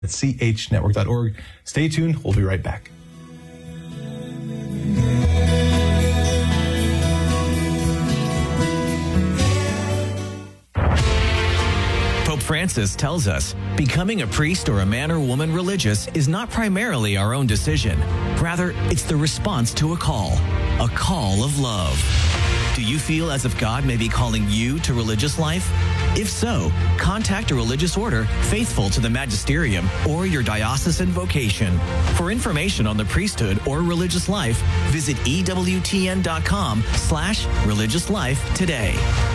at chnetwork.org. Stay tuned. We'll be right back. Pope Francis tells us becoming a priest or a man or woman religious is not primarily our own decision. Rather, it's the response to a call of love. Do you feel as if God may be calling you to religious life? If so, contact a religious order faithful to the magisterium or your diocesan vocation. For information on the priesthood or religious life, visit EWTN.com/religious life today.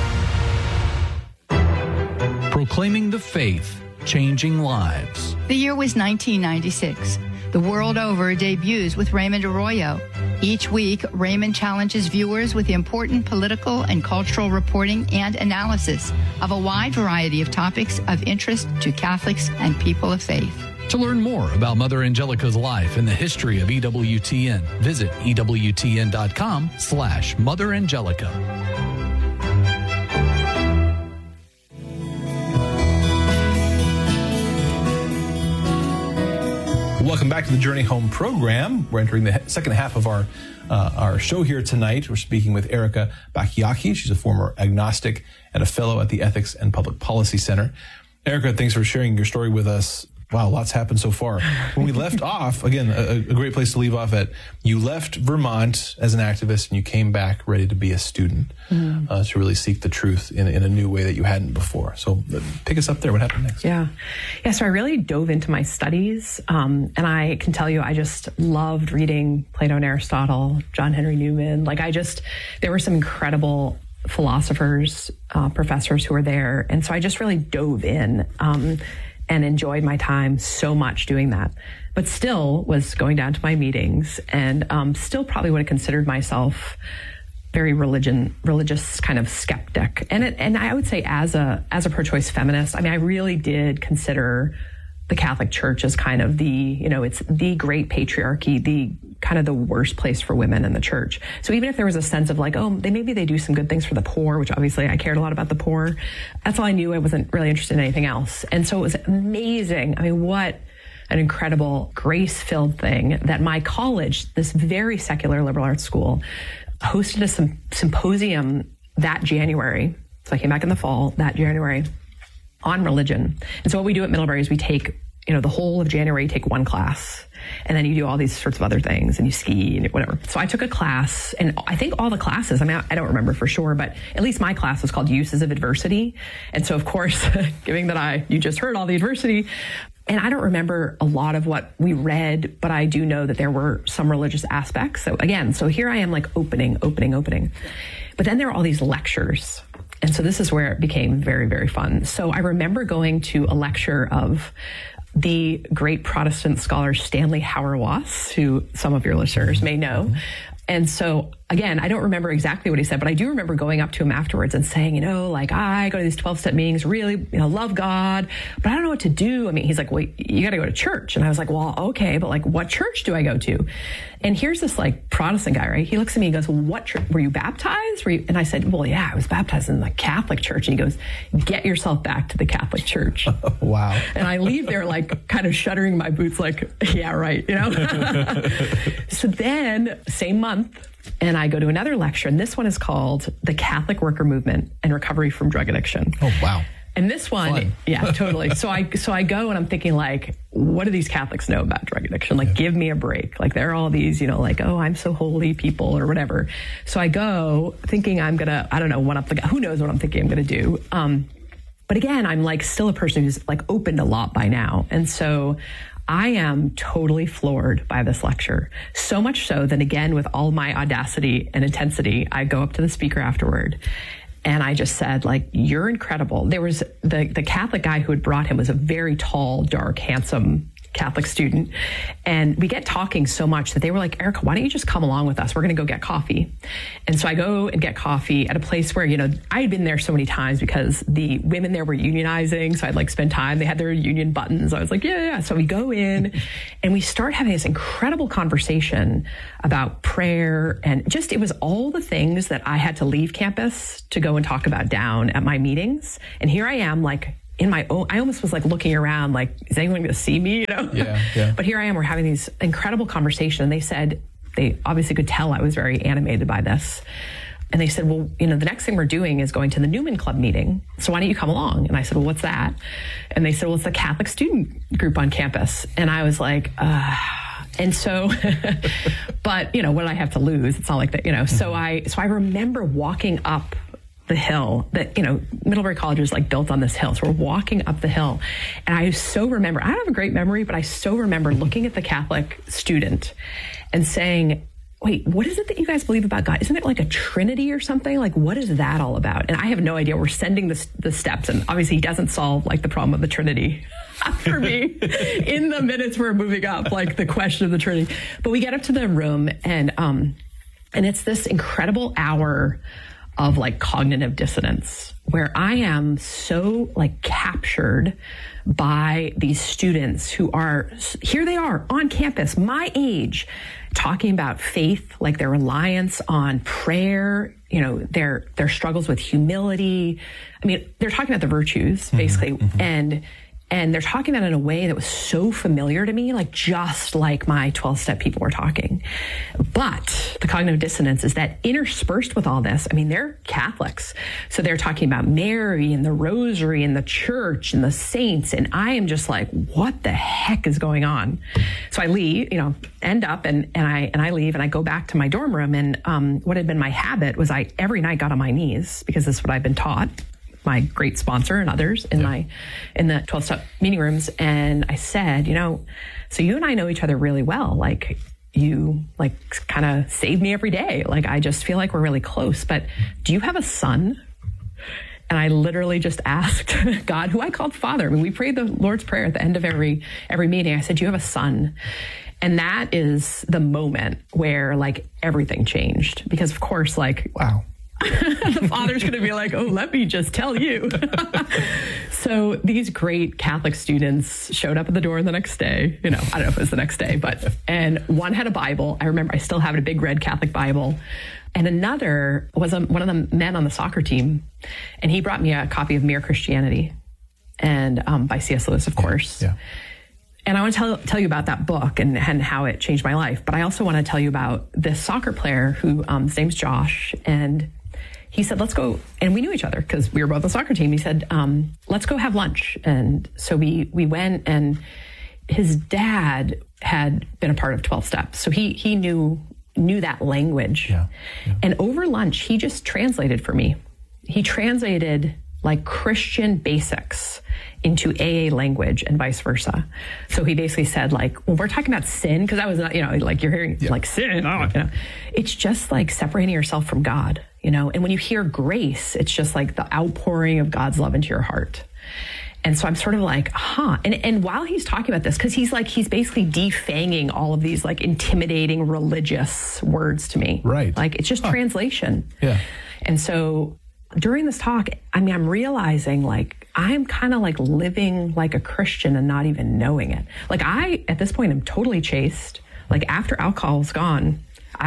Proclaiming the faith, changing lives. The year was 1996. The World Over debuts with Raymond Arroyo. Each week, Raymond challenges viewers with important political and cultural reporting and analysis of a wide variety of topics of interest to Catholics and people of faith. To learn more about Mother Angelica's life and the history of EWTN, visit EWTN.com/Mother Angelica. Welcome back to the Journey Home program. We're entering the second half of our show here tonight. We're speaking with Erica Bachiochi. She's a former agnostic and a fellow at the Ethics and Public Policy Center. Erica, thanks for sharing your story with us. Wow, lots happened so far. When we left off, again, a great place to leave off at, you left Vermont as an activist and you came back ready to be a student, to really seek the truth in a new way that you hadn't before. So pick us up there. What happened next? Yeah, so I really dove into my studies, and I can tell you, I just loved reading Plato and Aristotle, John Henry Newman. There were some incredible philosophers, professors who were there. And so I just really dove in, and enjoyed my time so much doing that, but still was going down to my meetings and still probably would have considered myself very religious kind of skeptic. And I would say as a pro-choice feminist, I mean, I really did consider the Catholic Church as kind of it's the great patriarchy, the kind of the worst place for women in the church. So even if there was a sense of maybe they do some good things for the poor, which obviously I cared a lot about the poor, that's all I knew. I wasn't really interested in anything else. And so it was amazing. I mean, what an incredible grace-filled thing that my college, this very secular liberal arts school, hosted a symposium that January. So I came back in the fall that January on religion. And so what we do at Middlebury is we take, the whole of January, you take one class, and then you do all these sorts of other things, and you ski and whatever. So I took a class, and I think all the classes, I mean, I don't remember for sure, but at least my class was called Uses of Adversity. And so, of course, given that you just heard all the adversity, and I don't remember a lot of what we read, but I do know that there were some religious aspects. So again, here I am opening. But then there are all these lectures. And so this is where it became very, very fun. So I remember going to a lecture of the great Protestant scholar Stanley Hauerwas, who some of your listeners may know. And so, again, I don't remember exactly what he said, but I do remember going up to him afterwards and saying, I go to these 12-step meetings, really, love God, but I don't know what to do. I mean, he's like, well, you got to go to church. And I was like, well, okay, but what church do I go to? And here's this Protestant guy, right? He looks at me, he goes, well, what church? Were you baptized? And I said, well, yeah, I was baptized in the Catholic Church. And he goes, get yourself back to the Catholic Church. Wow. And I leave there kind of shuddering my boots, yeah, right, So then, same month, and I go to another lecture, and this one is called The Catholic Worker Movement and Recovery from Drug Addiction. Oh, wow. And this one, fun. Yeah, totally. So I go and I'm thinking what do these Catholics know about drug addiction? Give me a break. They're all these, oh, I'm so holy people or whatever. So I go thinking I'm going to, I don't know, one up the guy. Who knows what I'm thinking I'm going to do. But again, I'm still a person who's opened a lot by now. And so I am totally floored by this lecture. So much so that, again, with all my audacity and intensity, I go up to the speaker afterward and I just said, you're incredible. There was the Catholic guy who had brought him was a very tall, dark, handsome Catholic student. And we get talking so much that they were like, Erica, why don't you just come along with us? We're going to go get coffee. And so I go and get coffee at a place where, I had been there so many times because the women there were unionizing. So I'd spend time. They had their union buttons. I was like, yeah. So we go in and we start having this incredible conversation about prayer. And it was all the things that I had to leave campus to go and talk about down at my meetings. And here I am, in my own, I almost was like looking around, like, is anyone going to see me? You know? Yeah. But here I am, we're having these incredible conversations. And they said, they obviously could tell I was very animated by this. And they said, well, the next thing we're doing is going to the Newman Club meeting. So why don't you come along? And I said, well, what's that? And they said, well, it's the Catholic student group on campus. And I was like, and so, but what do I have to lose? It's not like that, So I remember walking up the hill that, Middlebury College is like built on this hill. So we're walking up the hill, and I so remember, I don't have a great memory, but I so remember looking at the Catholic student and saying, wait, what is it that you guys believe about God? Isn't it like a Trinity or something? Like, what is that all about? And I have no idea. We're sending the steps, and obviously he doesn't solve like the problem of the Trinity for me in the minutes we're moving up, like the question of the Trinity. But we get up to the room, and it's this incredible hour of like cognitive dissonance where I am so like captured by these students who are, here they are on campus, my age, talking about faith, like their reliance on prayer, their struggles with humility. I mean, they're talking about the virtues basically. And they're talking about it in a way that was so familiar to me, like just like my 12-step people were talking. But the cognitive dissonance is that interspersed with all this, I mean, they're Catholics. So they're talking about Mary and the rosary and the church and the saints. And I am just like, what the heck is going on? So I leave, end up and I leave and I go back to my dorm room. And what had been my habit was I every night got on my knees because this is what I've been taught. My great sponsor and others in the 12-step meeting rooms. And I said, so you and I know each other really well. Like you like kind of save me every day. Like I just feel like we're really close, but do you have a son? And I literally just asked God, who I called Father. I mean, we prayed the Lord's Prayer at the end of every meeting. I said, do you have a son? And that is the moment where like everything changed because of course, like, wow. The father's going to be like, oh, let me just tell you. So these great Catholic students showed up at the door the next day. I don't know if it was the next day, and one had a Bible. I remember I still have a big red Catholic Bible. And another was one of the men on the soccer team. And he brought me a copy of Mere Christianity and by C.S. Lewis, of course. Yeah. And I want to tell you about that book and how it changed my life. But I also want to tell you about this soccer player who his name's Josh. And he said, let's go. And we knew each other because we were both on the soccer team. He said, let's go have lunch. And so we went, and his dad had been a part of 12 Steps. So he knew that language. Yeah. And over lunch, he just translated for me. He translated like Christian basics into AA language and vice versa. So he basically said like, when we're talking about sin, because I was not, like you're hearing like sin, it's just like separating yourself from God, and when you hear grace, it's just like the outpouring of God's love into your heart. And so I'm sort of like, And while he's talking about this, because he's basically defanging all of these like intimidating religious words to me. Right. Like it's just translation. Yeah. And so during this talk, I mean, I'm realizing like I'm kind of like living like a Christian and not even knowing it. Like I, at this point, am totally chaste. Like after alcohol's gone,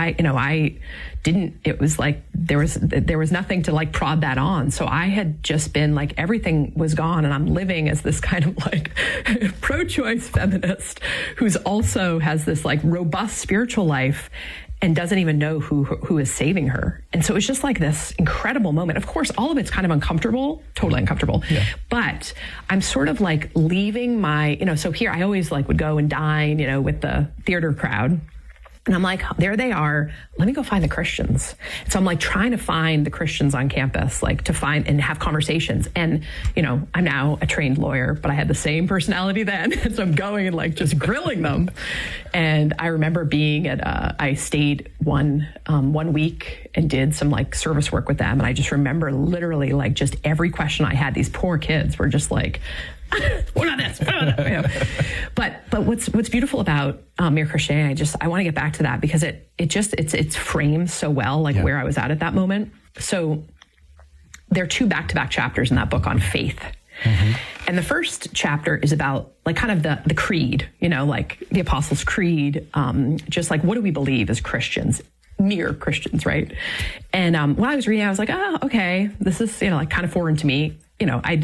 it was like there was nothing to like prod that on. So I had just been like, everything was gone, and I'm living as this kind of like pro-choice feminist who's also has this like robust spiritual life and doesn't even know who is saving her. And so it's just like this incredible moment. Of course, all of it's kind of uncomfortable, totally uncomfortable. Yeah. But I'm sort of like leaving my, so here I always like would go and dine, with the theater crowd. And I'm like, there they are. Let me go find the Christians. So I'm like trying to find the Christians on campus, like to find and have conversations. And, I'm now a trained lawyer, but I had the same personality then. So I'm going and like just grilling them. And I remember being I stayed one week and did some like service work with them. And I just remember literally like just every question I had, these poor kids were just like, what about this? But what's beautiful about Mere Christianity, I want to get back to that because it's framed so well, like where I was at that moment. So there are 2 back-to-back chapters in that book on faith. Mm-hmm. And the first chapter is about like kind of the creed, like the Apostles' Creed, just like what do we believe as Christians? Mere Christians, right? And when I was reading, I was like, oh, okay, this is, like kind of foreign to me. I'd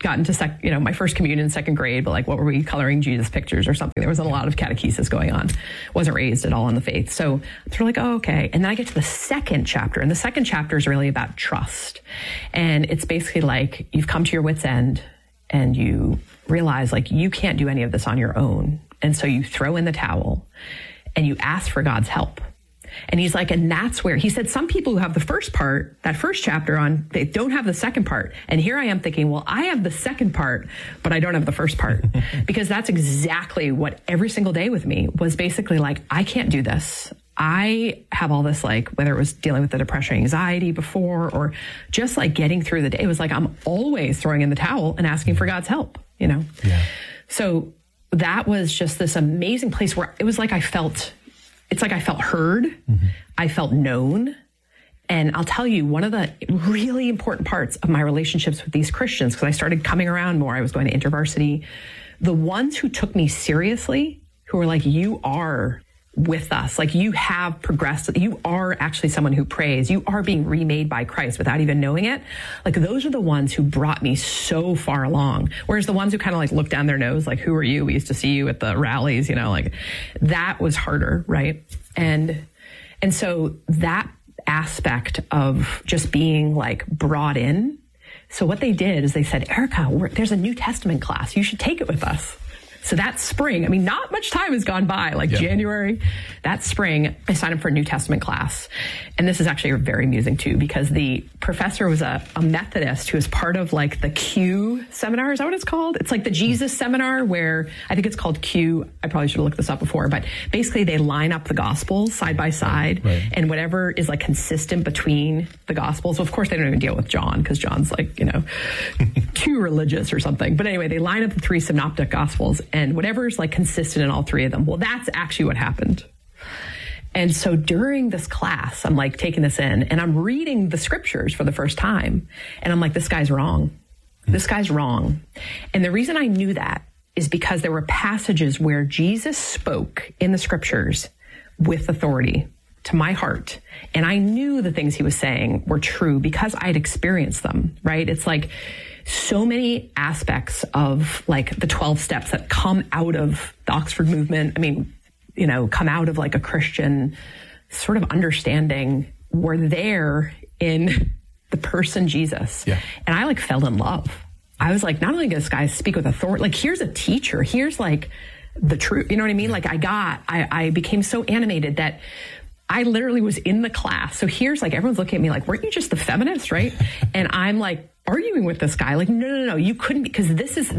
got into my first communion in second grade, but like, what were we coloring Jesus pictures or something? There wasn't a lot of catechesis going on. Wasn't raised at all in the faith. So I'm sort of like, oh, okay. And then I get to the second chapter, and the second chapter is really about trust. And it's basically like, you've come to your wit's end and you realize like, you can't do any of this on your own. And so you throw in the towel and you ask for God's help. And he's like, and that's where he said, some people who have the first part, that first chapter on, they don't have the second part. And here I am thinking, well, I have the second part, but I don't have the first part, because that's exactly what every single day with me was basically like, I can't do this. I have all this, like, whether it was dealing with the depression, anxiety before, or just like getting through the day, it was like, I'm always throwing in the towel and asking for God's help, Yeah. So that was just this amazing place where it was like, I felt heard. Mm-hmm. I felt known. And I'll tell you, one of the really important parts of my relationships with these Christians, because I started coming around more, I was going to InterVarsity, the ones who took me seriously, who were like, you are with us, like you have progressed, you are actually someone who prays, you are being remade by Christ without even knowing it. Like those are the ones who brought me so far along. Whereas the ones who kind of like look down their nose, like, who are you? We used to see you at the rallies, like that was harder. Right. And so that aspect of just being like brought in. So what they did is they said, Erica, there's a New Testament class. You should take it with us. So that spring, not much time has gone by, January, that spring, I signed up for a New Testament class. And this is actually very amusing too, because the professor was a Methodist who was part of like the Q seminar. Is that what it's called? It's like the Jesus seminar, where I think it's called Q. I probably should have looked this up before, but basically they line up the gospels side by side, right. And whatever is like consistent between the gospels. So of course they don't even deal with John, because John's like, too religious or something. But anyway, they line up the three synoptic gospels, and whatever is like consistent in all three of them. Well, that's actually what happened. And so during this class, I'm like taking this in and I'm reading the scriptures for the first time. And I'm like, this guy's wrong. This guy's wrong. And the reason I knew that is because there were passages where Jesus spoke in the scriptures with authority to my heart. And I knew the things he was saying were true because I'd experienced them, right? It's like so many aspects of like the 12 steps that come out of the Oxford movement. Come out of like a Christian sort of understanding, were there in the person Jesus. Yeah. And I like fell in love. I was like, not only does this guy speak with authority, like here's a teacher, here's like the truth. You know what I mean? Like I became so animated that I literally was in the class. So here's like, everyone's looking at me like, weren't you just the feminist, right? And I'm like arguing with this guy, like, no, you couldn't, because this is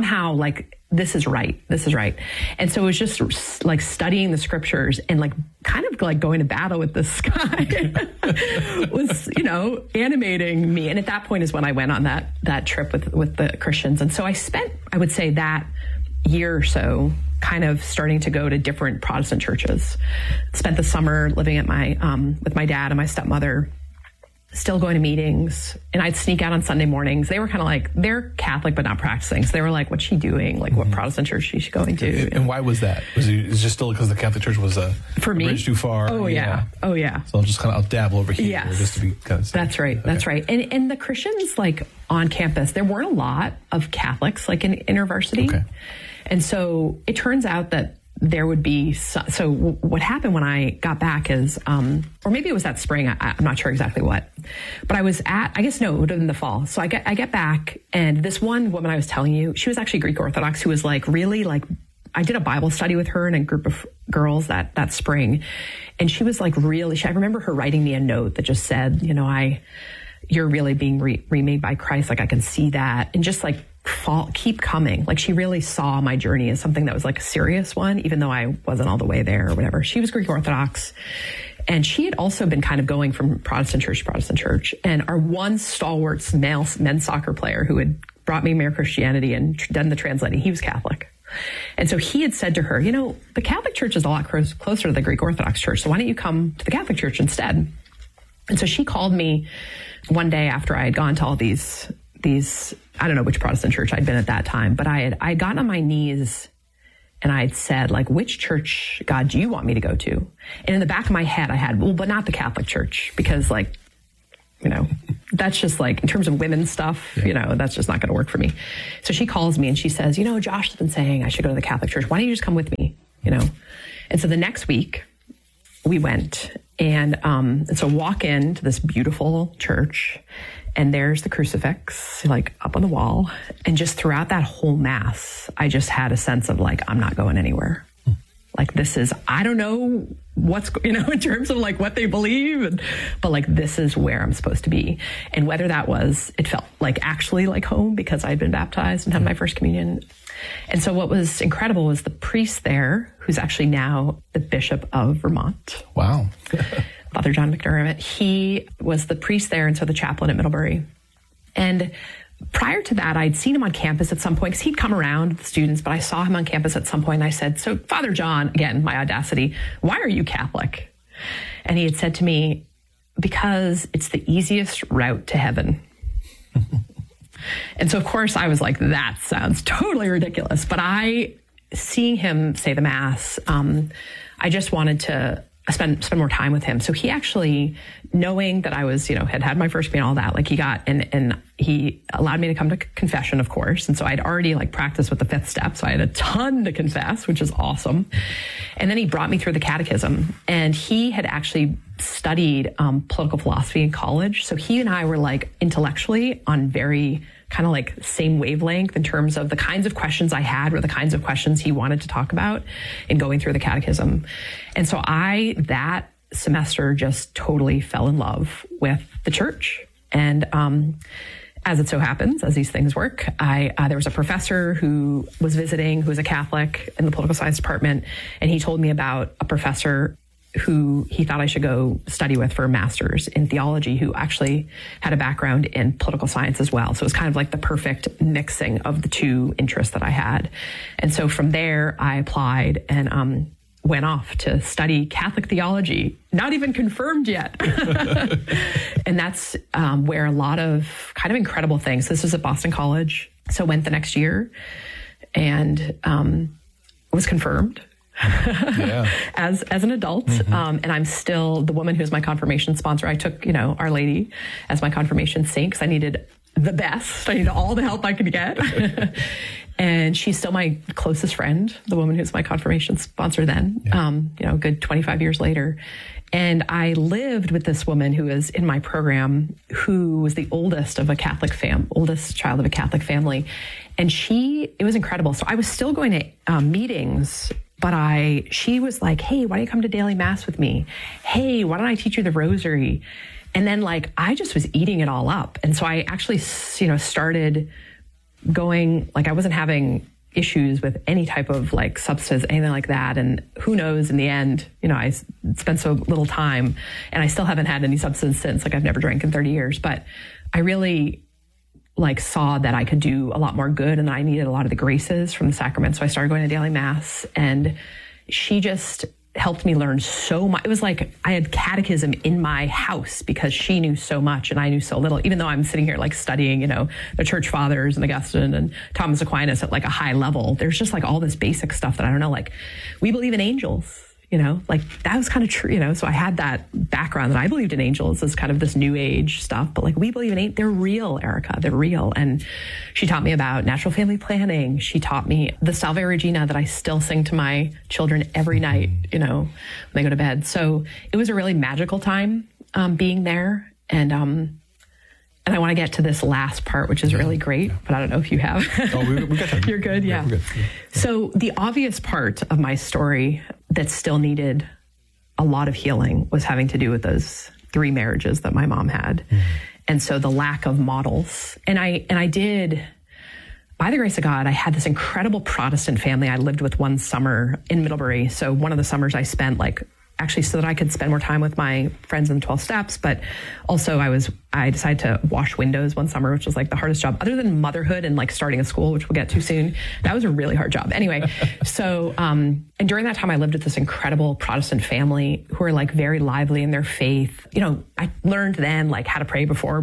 right. This is right. And so it was just like studying the scriptures and like kind of like going to battle with this guy was, animating me. And at that point is when I went on that trip with the Christians. And so I spent, I would say, that year or so kind of starting to go to different Protestant churches. Spent the summer living at with my dad and my stepmother, still going to meetings, and I'd sneak out on Sunday mornings. They were kind of like, they're Catholic but not practicing. So they were like, what's she doing? Like, what Protestant church is she going to? And why was that? Was it just still because the Catholic Church was a bridge too far? Oh, yeah. Oh, yeah. So I'll just kind of dabble over here. Yes. Just to be kind of safe. That's right. Okay. That's right. And the Christians, like, on campus, there weren't a lot of Catholics, like, in InterVarsity. Okay. And so it turns out that there would be, so what happened when I got back is, or maybe it was that spring, I'm not sure exactly what, but I was it would have been the fall. So I get back, and this one woman I was telling you, she was actually Greek Orthodox, who was like really like, I did a Bible study with her and a group of girls that spring. And she was like really, I remember her writing me a note that just said, you're really being remade by Christ. Like I can see that. And just like, keep coming. Like she really saw my journey as something that was like a serious one, even though I wasn't all the way there or whatever. She was Greek Orthodox, and she had also been kind of going from Protestant church to Protestant church. And our one stalwart men's soccer player who had brought me Mere Christianity and done the translating, he was Catholic. And so he had said to her, the Catholic Church is a lot closer to the Greek Orthodox Church, so why don't you come to the Catholic Church instead? And so she called me one day after I had gone to all these, I don't know which Protestant church I'd been at that time, but I had gotten on my knees and I'd said, like, which church, God, do you want me to go to? And in the back of my head, I had, well, but not the Catholic Church, because like, that's just like, in terms of women's stuff, that's just not going to work for me. So she calls me and she says, Josh has been saying I should go to the Catholic Church. Why don't you just come with me? And so the next week we went, and so walk into this beautiful church, and there's the crucifix like up on the wall. And just throughout that whole Mass, I just had a sense of like, I'm not going anywhere. Like, this is, I don't know what's, in terms of like what they believe, but like, this is where I'm supposed to be. And whether that was, it felt like actually like home because I'd been baptized and had my first communion. And so what was incredible was the priest there, who's actually now the Bishop of Vermont. Wow. Father John McDermott. He was the priest there, and so the chaplain at Middlebury. And prior to that, I'd seen him on campus at some point because he'd come around with students, but I saw him on campus at some point and I said, so Father John, again, my audacity, why are you Catholic? And he had said to me, because it's the easiest route to heaven. And so, of course, I was like, that sounds totally ridiculous. But seeing him say the Mass, I just wanted to spend more time with him. So he actually, knowing that I was, had my first communion, all that, like and he allowed me to come to confession, of course. And so I'd already like practiced with the 5th step. So I had a ton to confess, which is awesome. And then he brought me through the catechism, and he had actually studied political philosophy in college. So he and I were like intellectually on very kind of like same wavelength in terms of the kinds of questions I had were the kinds of questions he wanted to talk about in going through the catechism. And so that semester just totally fell in love with the church. And as it so happens, as these things work, there was a professor who was visiting, who was a Catholic in the political science department. And he told me about a professor who he thought I should go study with for a master's in theology, who actually had a background in political science as well. So it was kind of like the perfect mixing of the two interests that I had. And so from there, I applied and went off to study Catholic theology, not even confirmed yet. And that's where a lot of kind of incredible things. This was at Boston College. So went the next year and was confirmed. Yeah. as an adult. Mm-hmm. And I'm still the woman who's my confirmation sponsor. I took, Our Lady as my confirmation saint because I needed the best. I needed all the help I could get. And she's still my closest friend, the woman who's my confirmation sponsor then, a good 25 years later. And I lived with this woman who was in my program, who was the oldest child of a Catholic family. And it was incredible. So I was still going to meetings, but she was like, hey, why don't you come to daily Mass with me? Hey, why don't I teach you the rosary? And then I just was eating it all up. And so I actually, started going, I wasn't having issues with any type of substance, anything like that. And who knows, in the end, I spent so little time and I still haven't had any substance since. I've never drank in 30 years, but I really saw that I could do a lot more good and that I needed a lot of the graces from the sacrament. So I started going to daily Mass, and she just helped me learn so much. It was like I had catechism in my house because she knew so much and I knew so little, even though I'm sitting here studying, the church fathers and Augustine and Thomas Aquinas at a high level. There's just all this basic stuff that I don't know. We believe in angels. That was kind of true, so I had that background that I believed in angels as kind of this new age stuff, but we believe in they're real, Erica, they're real. And she taught me about natural family planning. She taught me the Salve Regina that I still sing to my children every night, when they go to bed. So it was a really magical time, being there. And I want to get to this last part, which is really great, but I don't know if you have. Oh, we got that. You're good, yeah. We're good. So the obvious part of my story that still needed a lot of healing was having to do with those 3 marriages that my mom had. Mm-hmm. And so the lack of models. And I did, by the grace of God, I had this incredible Protestant family I lived with one summer in Middlebury. So one of the summers I spent actually so that I could spend more time with my friends in the 12 steps. But also I decided to wash windows one summer, which was the hardest job other than motherhood and starting a school, which we'll get to soon. That was a really hard job. Anyway, so, and during that time I lived with this incredible Protestant family who are very lively in their faith. I learned then how to pray before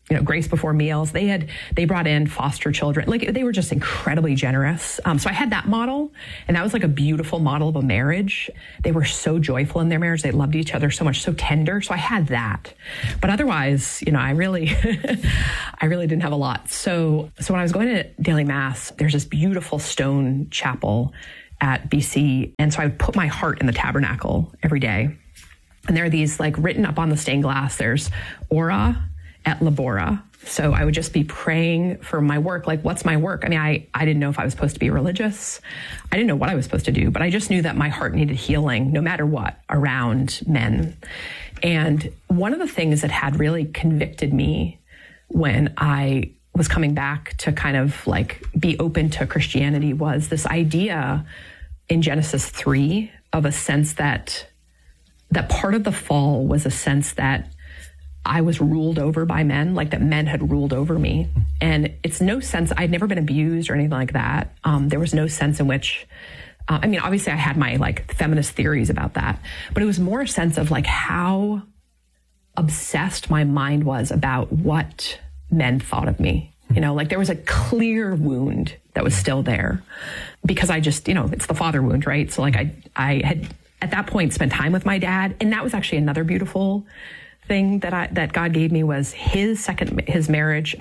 grace before meals. They brought in foster children. Like, they were just incredibly generous. So I had that model, and that was like a beautiful model of a marriage. They were so joyful in their marriage. They loved each other so much, so tender. So I had that. But otherwise, I really, I really didn't have a lot. So when I was going to daily mass, there's this beautiful stone chapel at BC. And so I would put my heart in the tabernacle every day. And there are these, like, written up on the stained glass, there's ora et labora. So I would just be praying for my work. Like, what's my work? I mean, I didn't know if I was supposed to be religious. I didn't know what I was supposed to do, but I just knew that my heart needed healing no matter what around men. And one of the things that had really convicted me when I was coming back to kind of like be open to Christianity was this idea in Genesis 3 of a sense that part of the fall was a sense that I was ruled over by men, like that men had ruled over me. And it's no sense, I'd never been abused or anything like that. There was no sense in which, obviously I had my like feminist theories about that, but it was more a sense of like how obsessed my mind was about what men thought of me. Like there was a clear wound that was still there because I just, it's the father wound, right? So like I had at that point spent time with my dad, and that was actually another beautiful thing that God gave me was his marriage.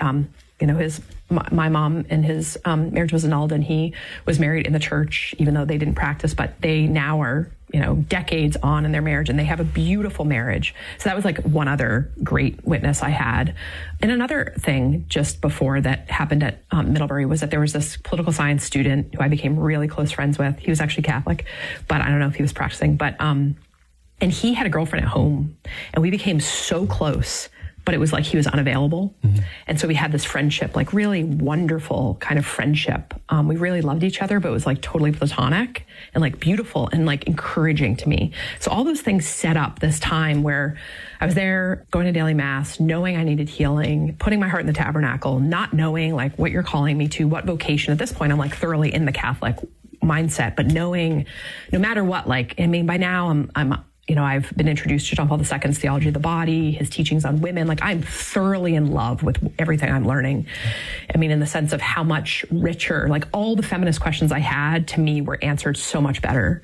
My mom and his marriage was annulled, and he was married in the church, even though they didn't practice, but they now are, decades on in their marriage, and they have a beautiful marriage. So that was like one other great witness I had. And another thing just before that happened at Middlebury was that there was this political science student who I became really close friends with. He was actually Catholic, but I don't know if he was practicing, but, and he had a girlfriend at home, and we became so close, but it was like he was unavailable. Mm-hmm. And so we had this friendship, like really wonderful kind of friendship. We really loved each other, but it was like totally platonic and like beautiful and like encouraging to me. So all those things set up this time where I was there going to daily mass, knowing I needed healing, putting my heart in the tabernacle, not knowing like what you're calling me to, what vocation. At this point, I'm like thoroughly in the Catholic mindset, but knowing no matter what, like, by now I've been introduced to John Paul II's theology of the body, his teachings on women. Like, I'm thoroughly in love with everything I'm learning. In the sense of how much richer, like all the feminist questions I had to me were answered so much better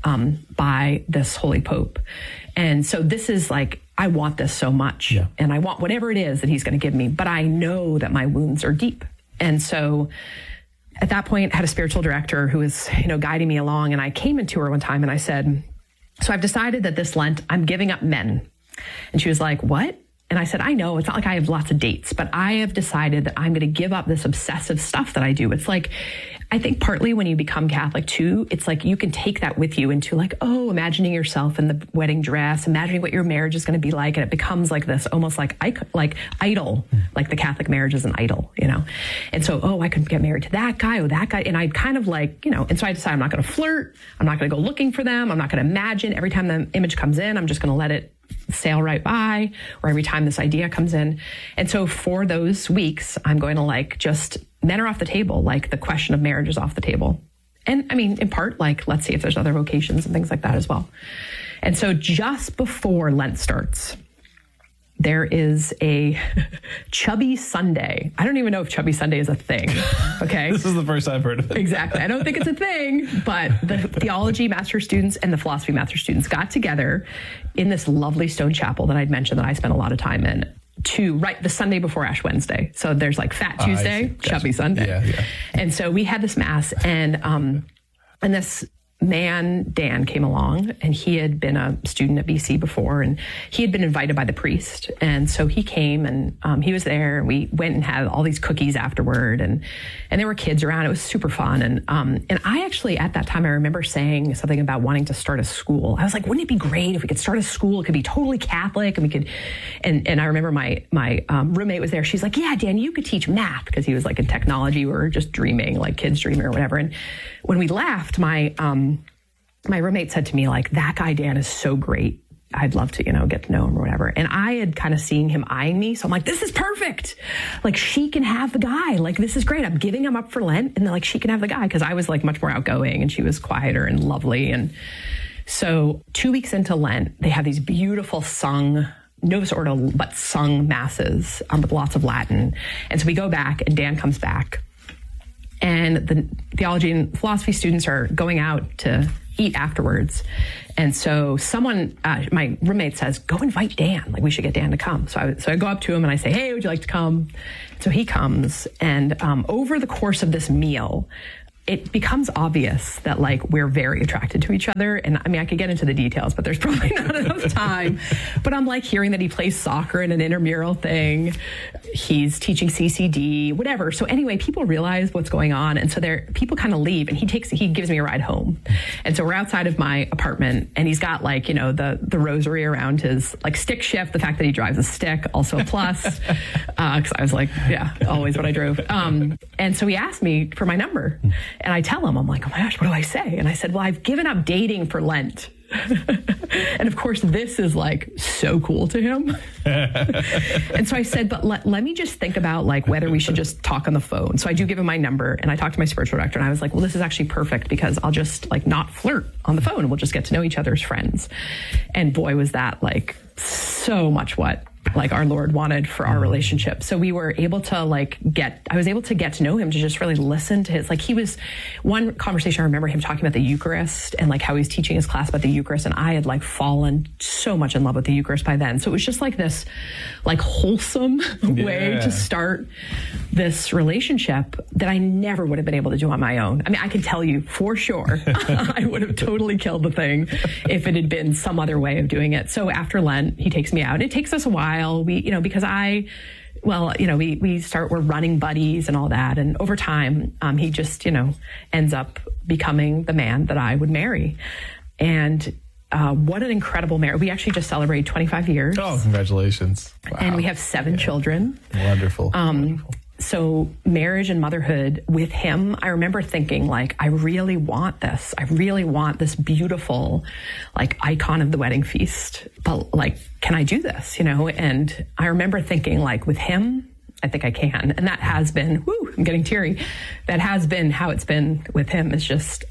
by this Holy Pope. And so this is like, I want this so much. Yeah. And I want whatever it is that he's going to give me, but I know that my wounds are deep. And so at that point, I had a spiritual director who was, guiding me along. And I came into her one time and I said, so I've decided that this Lent, I'm giving up men. And she was like, what? And I said, I know, it's not like I have lots of dates, but I have decided that I'm going to give up this obsessive stuff that I do. It's like, I think partly when you become Catholic too, it's like you can take that with you into like, imagining yourself in the wedding dress, imagining what your marriage is going to be like. And it becomes like this almost like idol, like the Catholic marriage is an idol, And so, I could get married to that guy or that guy. And I'd kind of like, and so I decided I'm not going to flirt. I'm not going to go looking for them. I'm not going to imagine every time the image comes in, I'm just going to let it sail right by, or every time this idea comes in. And so for those weeks, I'm going to like just men are off the table, like the question of marriage is off the table. And in part, like, let's see if there's other vocations and things like that as well. And so just before Lent starts, there is a Chubby Sunday. I don't even know if Chubby Sunday is a thing. Okay. This is the first I've heard of it. Exactly. I don't think it's a thing, but the theology master students and the philosophy master students got together in this lovely stone chapel that I'd mentioned that I spent a lot of time in the Sunday before Ash Wednesday. So there's like Fat Tuesday, Chubby Sunday. Yeah. And so we had this mass and this man, Dan, came along, and he had been a student at BC before, and he had been invited by the priest. And so he came and he was there, and we went and had all these cookies afterward, and there were kids around. It was super fun. And I actually, at that time, I remember saying something about wanting to start a school. I was like, wouldn't it be great if we could start a school? It could be totally Catholic, and we could, and I remember my roommate was there. She's like, yeah, Dan, you could teach math, because he was like in technology. We were just dreaming, like kids dreaming or whatever. And when we left, my roommate said to me, like, that guy, Dan, is so great. I'd love to, get to know him or whatever. And I had kind of seen him eyeing me. So I'm like, this is perfect. Like, she can have the guy. Like, this is great. I'm giving him up for Lent. And then, like, she can have the guy. Cause I was like much more outgoing and she was quieter and lovely. And so 2 weeks into Lent, they have these beautiful sung Novus Ordo, but sung masses with lots of Latin. And so we go back, and Dan comes back, and the theology and philosophy students are going out to eat afterwards. And so someone, my roommate says, go invite Dan. Like, we should get Dan to come. So I go up to him and I say, hey, would you like to come? So he comes. And over the course of this meal, it becomes obvious that, like, we're very attracted to each other. And I mean, I could get into the details, but there's probably not enough time. But I'm like hearing that he plays soccer in an intramural thing. He's teaching CCD, whatever. So anyway, people realize what's going on. And so people kind of leave, and he gives me a ride home. And so we're outside of my apartment, and he's got, like, you know, the rosary around his, like, stick shift. The fact that he drives a stick, also a plus. Cause I was like, yeah, always what I drove. And so he asked me for my number. And I tell him, I'm like, oh my gosh, what do I say? And I said, well, I've given up dating for Lent. And of course, this is, like, so cool to him. And so I said, but let me just think about, like, whether we should just talk on the phone. So I do give him my number, and I talked to my spiritual director, and I was like, well, this is actually perfect, because I'll just, like, not flirt on the phone, and we'll just get to know each other as friends. And boy, was that, like, so much what, like, our Lord wanted for our relationship. So we were able to, like, I was able to get to know him, to just really listen to his, like, one conversation I remember him talking about the Eucharist, and, like, how he was teaching his class about the Eucharist. And I had, like, fallen so much in love with the Eucharist by then. So it was just like this, like, wholesome way to start this relationship that I never would have been able to do on my own. I mean, I can tell you for sure, I would have totally killed the thing if it had been some other way of doing it. So after Lent, he takes me out. It takes us a while. Because we're running buddies and all that. And over time, he just, ends up becoming the man that I would marry. And what an incredible marriage. We actually just celebrated 25 years. Oh, congratulations. Wow. And we have 7 children. Wonderful. Wonderful. So marriage and motherhood with him, I remember thinking, like, I really want this. I really want this beautiful, like, icon of the wedding feast. But, like, can I do this? And I remember thinking, like, with him, I think I can. And that has been, I'm getting teary. That has been how it's been with him. It's just,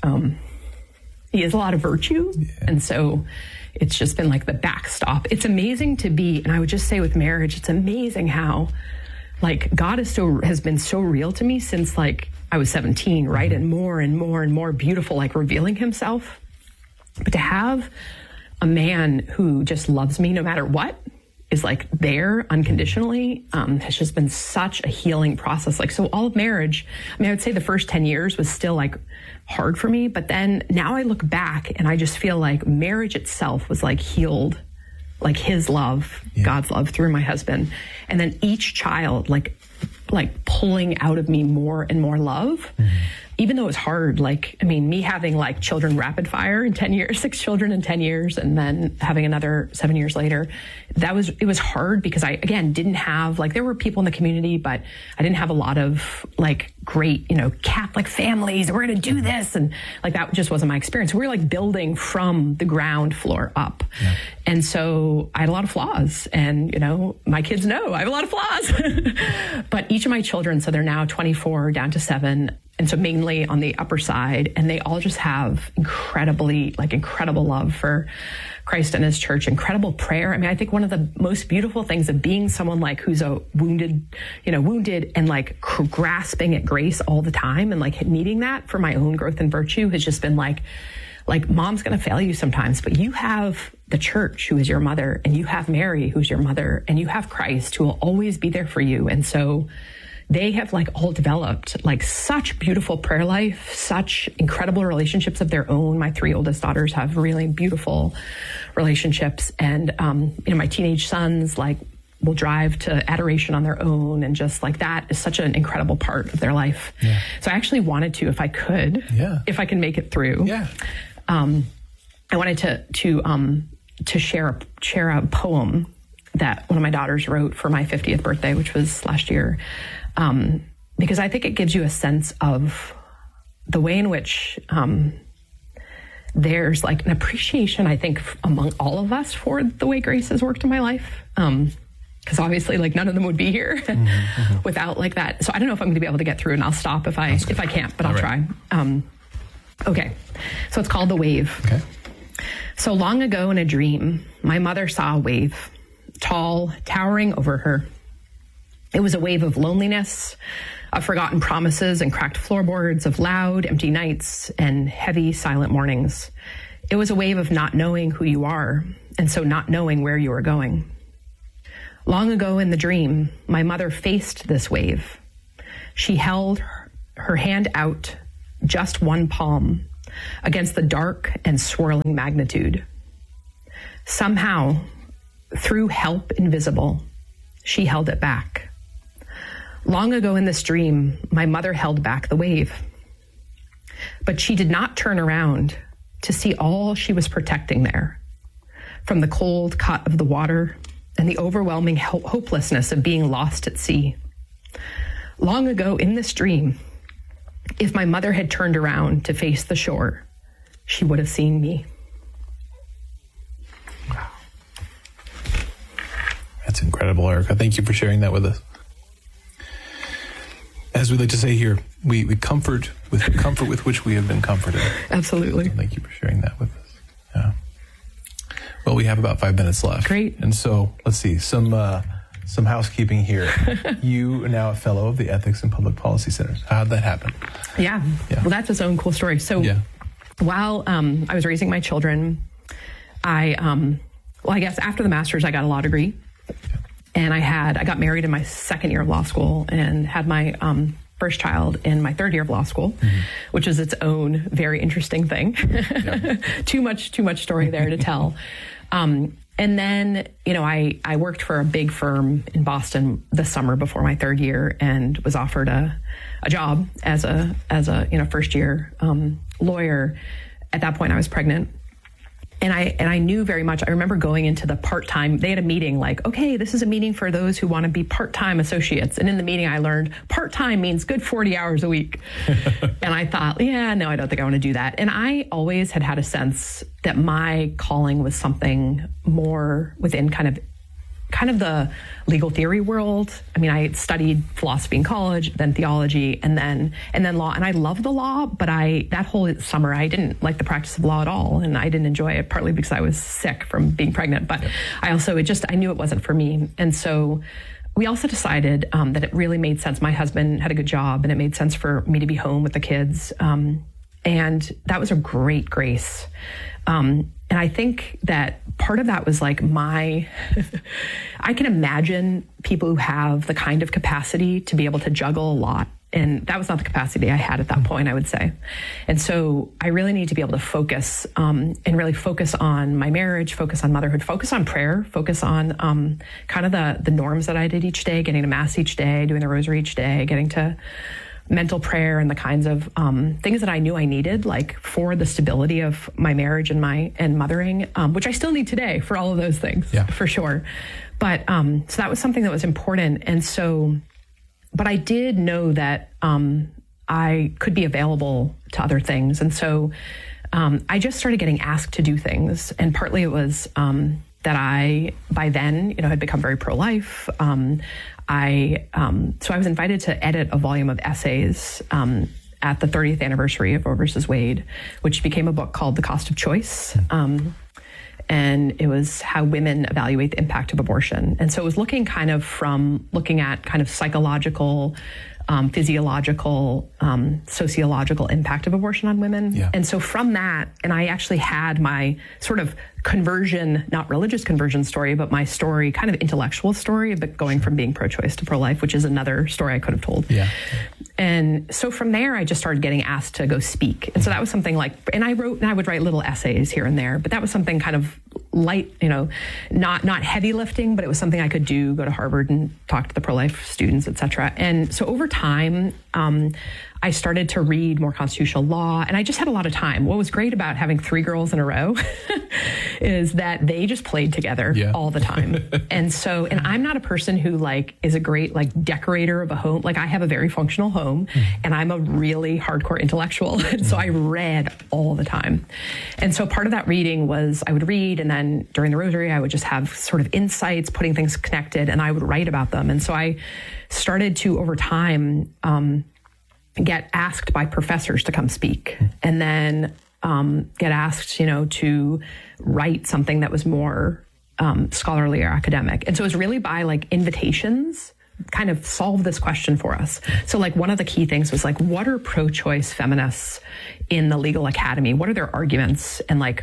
he has a lot of virtue. Yeah. And so it's just been, like, the backstop. It's amazing to be, and I would just say with marriage, it's amazing how, like, God has been so real to me since, like, I was 17, right? And more and more and more beautiful, like, revealing himself. But to have a man who just loves me no matter what, is, like, there unconditionally, has just been such a healing process. Like, so all of marriage, I mean, I would say the first 10 years was still, like, hard for me. But then now I look back and I just feel like marriage itself was, like, healed, like, his love, God's love through my husband. And then each child, like pulling out of me more and more love, even though it was hard. Like, I mean, me having, like, children rapid fire in 10 years, 6 children in 10 years, and then having another 7 years later, it was hard because I, again, didn't have, like, there were people in the community, but I didn't have a lot of, like, great, Catholic families. We're going to do this. And, like, that just wasn't my experience. We were, like, building from the ground floor up. Yeah. And so I had a lot of flaws, and, my kids know I have a lot of flaws, but each of my children, so they're now 24 down to 7. And so mainly on the upper side, and they all just have incredible love for Christ and his church, incredible prayer. I mean, I think one of the most beautiful things of being someone, like, who's a wounded and, like, grasping at grace all the time, and, like, needing that for my own growth and virtue has just been like mom's going to fail you sometimes, but you have the church, who is your mother, and you have Mary, who's your mother, and you have Christ, who will always be there for you. And so they have, like, all developed, like, such beautiful prayer life, such incredible relationships of their own. My 3 oldest daughters have really beautiful relationships. And, my teenage sons, like, will drive to adoration on their own. And just, like, that is such an incredible part of their life. Yeah. So I actually wanted to, if I could, if I can make it through, I wanted to share a poem that one of my daughters wrote for my 50th birthday, which was last year. Because I think it gives you a sense of the way in which there's, like, an appreciation, I think, among all of us for the way grace has worked in my life. Because obviously, like, none of them would be here without, like, that. So I don't know if I'm going to be able to get through, and I'll stop if I can't, but I'll try. Okay. So it's called The Wave. Okay. So long ago in a dream, my mother saw a wave. tall, towering over her. It was a wave of loneliness, of forgotten promises and cracked floorboards, of loud, empty nights and heavy, silent mornings. It was a wave of not knowing who you are, and so not knowing where you are going. Long ago in the dream, my mother faced this wave. She held her hand out, just one palm, against the dark and swirling magnitude. Somehow, through help invisible, she held it back. Long ago in this dream, my mother held back the wave. But she did not turn around to see all she was protecting there, from the cold cut of the water and the overwhelming hopelessness of being lost at sea. Long ago in this dream, if my mother had turned around to face the shore, she would have seen me. Wow. That's incredible, Erica. Thank you for sharing that with us. As we like to say here, we comfort with the comfort with which we have been comforted. Absolutely. So thank you for sharing that with us. Yeah. Well, we have about 5 minutes left. Great. And so let's see, some housekeeping here. You are now a fellow of the Ethics and Public Policy Centers. How'd that happen? Yeah. Well, that's its own cool story. So while I was raising my children, I guess after the master's, I got a law degree. And I got married in my second year of law school and had my first child in my third year of law school, which is its own very interesting thing. Too much story there to tell. And then, I worked for a big firm in Boston this summer before my third year and was offered a job as a first year lawyer. At that point, I was pregnant. And I knew very much, I remember going into the part-time, they had a meeting like, okay, this is a meeting for those who want to be part-time associates. And in the meeting I learned part-time means good 40 hours a week. And I thought, no, I don't think I want to do that. And I always had a sense that my calling was something more within kind of the legal theory world. I mean, I studied philosophy in college, then theology, and then law. And I love the law, but that whole summer, I didn't like the practice of law at all. And I didn't enjoy it, partly because I was sick from being pregnant. But I knew it wasn't for me. And so we also decided that it really made sense. My husband had a good job, and it made sense for me to be home with the kids. And that was a great grace. And I think that part of that was like I can imagine people who have the kind of capacity to be able to juggle a lot. And that was not the capacity I had at that point, I would say. And so I really need to be able to focus and really focus on my marriage, focus on motherhood, focus on prayer, focus on kind of the norms that I did each day, getting to Mass each day, doing the rosary each day, getting to mental prayer and the kinds of things that I knew I needed, like for the stability of my marriage and mothering, which I still need today for all of those things, for sure. But so that was something that was important. And so, but I did know that I could be available to other things. And so I just started getting asked to do things. And partly it was that I, by then, had become very pro-life. So I was invited to edit a volume of essays at the 30th anniversary of Roe versus Wade, which became a book called The Cost of Choice. And it was how women evaluate the impact of abortion. And so it was looking at kind of psychological, physiological, sociological impact of abortion on women. Yeah. And so from that, and I actually had my sort of conversion, not religious conversion story, but my story, kind of intellectual story, but going from being pro-choice to pro-life, which is another story I could have told. Yeah. And so from there, I just started getting asked to go speak. And so that was something like, and I would write little essays here and there, but that was something kind of light, not heavy lifting, but it was something I could do, go to Harvard and talk to the pro-life students, et cetera. And so over time, I started to read more constitutional law, and I just had a lot of time. What was great about having 3 girls in a row is that they just played together all the time. And I'm not a person who is a great decorator of a home. I have a very functional home, and I'm a really hardcore intellectual. And so I read all the time. And so part of that reading was I would read, and then during the rosary, I would just have sort of insights, putting things connected, and I would write about them. And so I started to, over time, get asked by professors to come speak, and then get asked, to write something that was more scholarly or academic. And so it was really by like invitations kind of solve this question for us. So like one of the key things was like, what are pro-choice feminists in the legal academy? What are their arguments?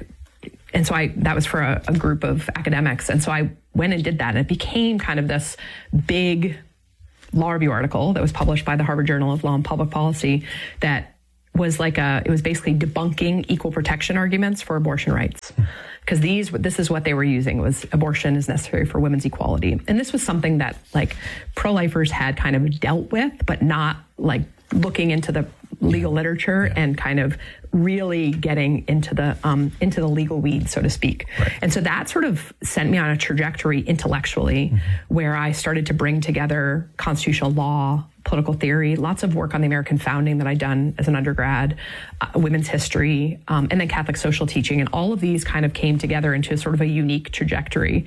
And so that was for a group of academics. And so I went and did that, and it became kind of this big law review article that was published by the Harvard Journal of Law and Public Policy that was it was basically debunking equal protection arguments for abortion rights. Because this is what they were using, was abortion is necessary for women's equality. And this was something that like pro-lifers had kind of dealt with, but not like looking into the legal literature and kind of really getting into the legal weeds, so to speak. Right. And so that sort of sent me on a trajectory intellectually where I started to bring together constitutional law, political theory, lots of work on the American founding that I'd done as an undergrad, women's history, and then Catholic social teaching. And all of these kind of came together into sort of a unique trajectory.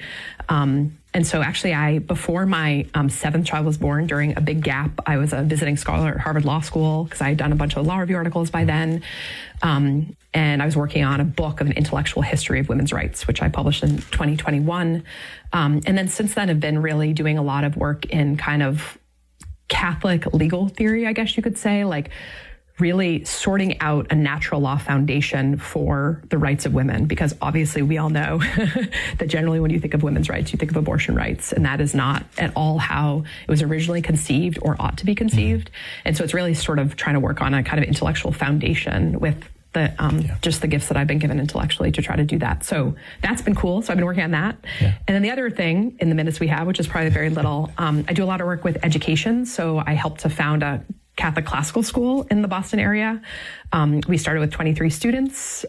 And so actually before my seventh child was born, during a big gap, I was a visiting scholar at Harvard Law School because I had done a bunch of law review articles by then. And I was working on a book of an intellectual history of women's rights, which I published in 2021. And then since then, I've been really doing a lot of work in kind of Catholic legal theory, I guess you could say, like really sorting out a natural law foundation for the rights of women, because obviously we all know that generally when you think of women's rights, you think of abortion rights, and that is not at all how it was originally conceived or ought to be conceived. And so it's really sort of trying to work on a kind of intellectual foundation with just the gifts that I've been given intellectually to try to do that. So that's been cool. So I've been working on that. Yeah. And then the other thing in the minutes we have, which is probably very little, I do a lot of work with education. So I helped to found a Catholic classical school in the Boston area. We started with 23 students.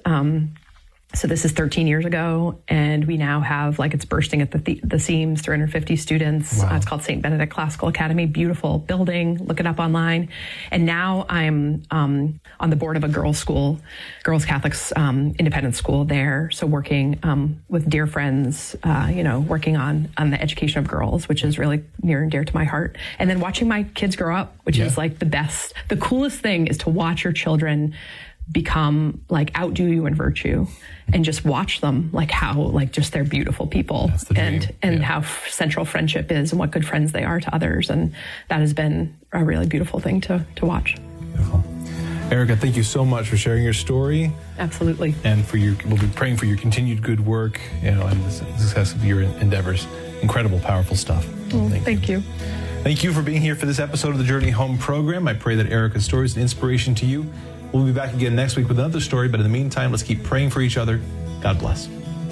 So this is 13 years ago, and we now have, like, it's bursting at the seams, 350 students. Wow. It's called St. Benedict Classical Academy. Beautiful building. Look it up online. And now I'm on the board of a girls' Catholic independent school there. So working with dear friends, working on the education of girls, which is really near and dear to my heart. And then watching my kids grow up, which is like the best. The coolest thing is to watch your children become like outdo you in virtue, and just watch them like how like just they're beautiful people, and how central friendship is and what good friends they are to others. And that has been a really beautiful thing to watch. Beautiful. Erica, thank you so much for sharing your story. Absolutely. And we'll be praying for your continued good work, and the success of your endeavors. Incredible, powerful stuff. Thank you. Thank you for being here for this episode of the Journey Home program. I pray that Erica's story is an inspiration to you. We'll be back again next week with another story, but in the meantime, let's keep praying for each other. God bless.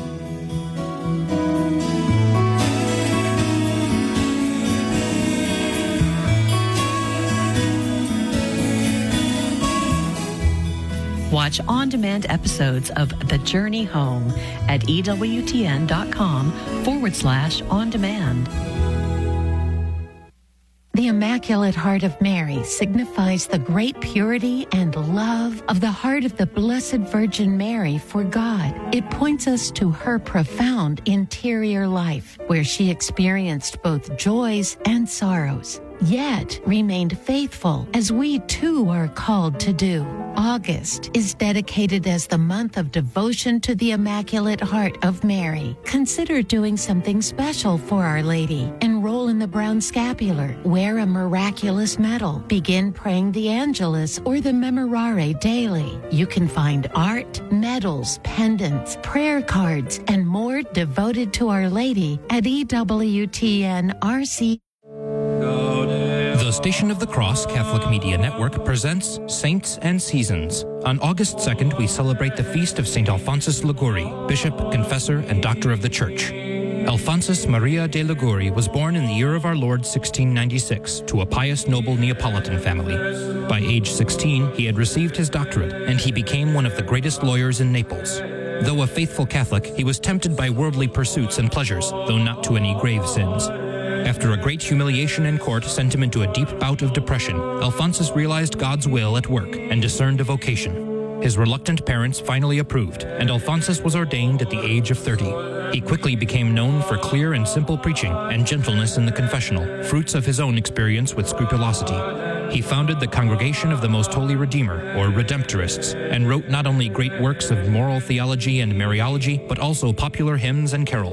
Watch on-demand episodes of The Journey Home at EWTN.com/on-demand. The Immaculate Heart of Mary signifies the great purity and love of the heart of the Blessed Virgin Mary for God. It points us to her profound interior life, where she experienced both joys and sorrows, yet remained faithful, as we too are called to do. August is dedicated as the month of devotion to the Immaculate Heart of Mary. Consider doing something special for Our Lady. Enroll in the Brown Scapular, wear a miraculous medal, begin praying the Angelus or the Memorare daily. You can find art, medals, pendants, prayer cards, and more devoted to Our Lady at EWTN-RC. The Station of the Cross Catholic Media Network presents Saints and Seasons. On August 2nd, we celebrate the feast of St. Alphonsus Liguori, Bishop, Confessor, and Doctor of the Church. Alphonsus Maria de Liguori was born in the year of our Lord 1696 to a pious noble Neapolitan family. By age 16, he had received his doctorate, and he became one of the greatest lawyers in Naples. Though a faithful Catholic, he was tempted by worldly pursuits and pleasures, though not to any grave sins. After a great humiliation in court sent him into a deep bout of depression, Alphonsus realized God's will at work and discerned a vocation. His reluctant parents finally approved, and Alphonsus was ordained at the age of 30. He quickly became known for clear and simple preaching and gentleness in the confessional, fruits of his own experience with scrupulosity. He founded the Congregation of the Most Holy Redeemer, or Redemptorists, and wrote not only great works of moral theology and Mariology, but also popular hymns and carols.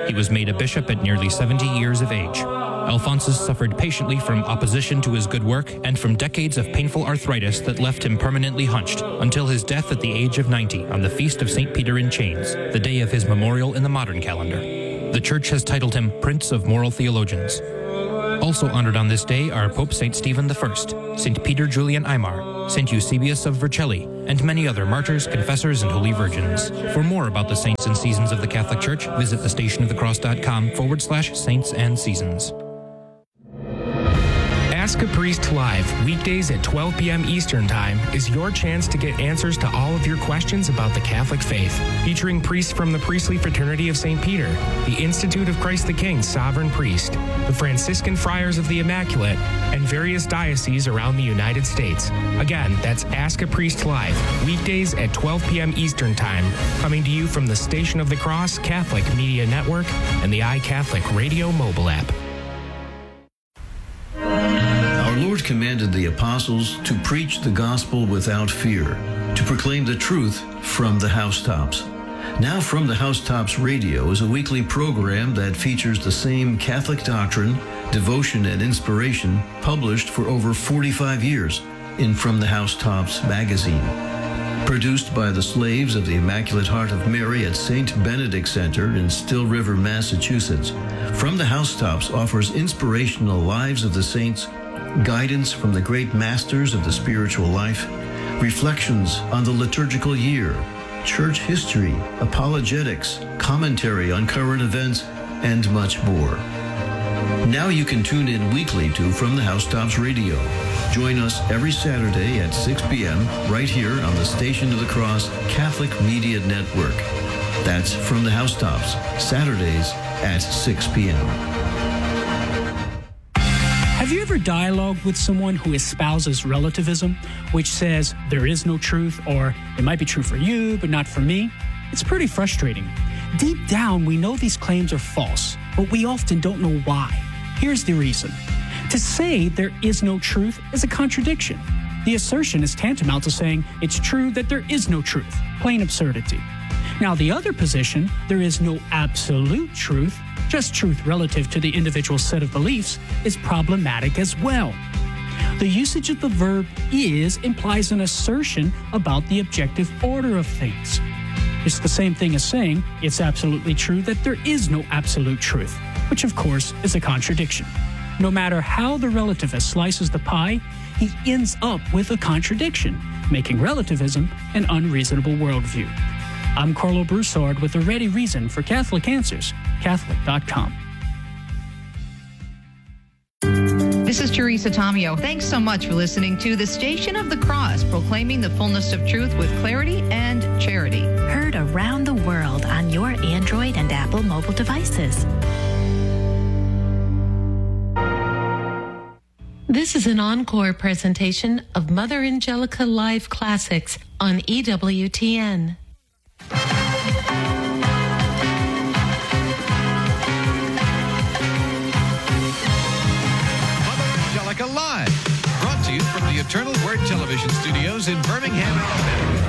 He was made a bishop at nearly 70 years of age. Alphonsus suffered patiently from opposition to his good work and from decades of painful arthritis that left him permanently hunched until his death at the age of 90 on the Feast of St. Peter in Chains, the day of his memorial in the modern calendar. The Church has titled him Prince of Moral Theologians. Also honored on this day are Pope St. Stephen I, St. Peter Julian Aymar, St. Eusebius of Vercelli, and many other martyrs, confessors, and holy virgins. For more about the saints and seasons of the Catholic Church, visit thestationofthecross.com/saints and seasons. Ask a Priest Live, weekdays at 12 p.m. Eastern Time, is your chance to get answers to all of your questions about the Catholic faith. Featuring priests from the Priestly Fraternity of St. Peter, the Institute of Christ the King Sovereign Priest, the Franciscan Friars of the Immaculate, and various dioceses around the United States. Again, that's Ask a Priest Live, weekdays at 12 p.m. Eastern Time, coming to you from the Station of the Cross Catholic Media Network and the iCatholic Radio mobile app. Our Lord commanded the apostles to preach the gospel without fear, to proclaim the truth from the housetops. Now From the Housetops Radio is a weekly program that features the same Catholic doctrine, devotion, and inspiration published for over 45 years in From the Housetops magazine. Produced by the slaves of the Immaculate Heart of Mary at St. Benedict Center in Still River, Massachusetts, From the Housetops offers inspirational lives of the saints, guidance from the great masters of the spiritual life, reflections on the liturgical year, church history, apologetics, commentary on current events, and much more. Now you can tune in weekly to From the Housetops Radio. Join us every Saturday at 6 p.m. right here on the Station of the Cross Catholic Media Network. That's From the Housetops, Saturdays at 6 p.m. Have you ever dialogued with someone who espouses relativism, which says there is no truth, or it might be true for you, but not for me? It's pretty frustrating. Deep down, we know these claims are false, but we often don't know why. Here's the reason. To say there is no truth is a contradiction. The assertion is tantamount to saying it's true that there is no truth. Plain absurdity. Now, the other position, there is no absolute truth, just truth relative to the individual set of beliefs, is problematic as well. The usage of the verb is implies an assertion about the objective order of things. It's the same thing as saying it's absolutely true that there is no absolute truth, which of course is a contradiction. No matter how the relativist slices the pie, he ends up with a contradiction, making relativism an unreasonable worldview. I'm Carlo Broussard with a ready reason for Catholic Answers, Catholic.com. This is Teresa Tomeo. Thanks so much for listening to the Station of the Cross, proclaiming the fullness of truth with clarity and charity. Heard around the world on your Android and Apple mobile devices. This is an encore presentation of Mother Angelica Live Classics on EWTN. Live, brought to you from the Eternal Word Television Studios in Birmingham, Alabama.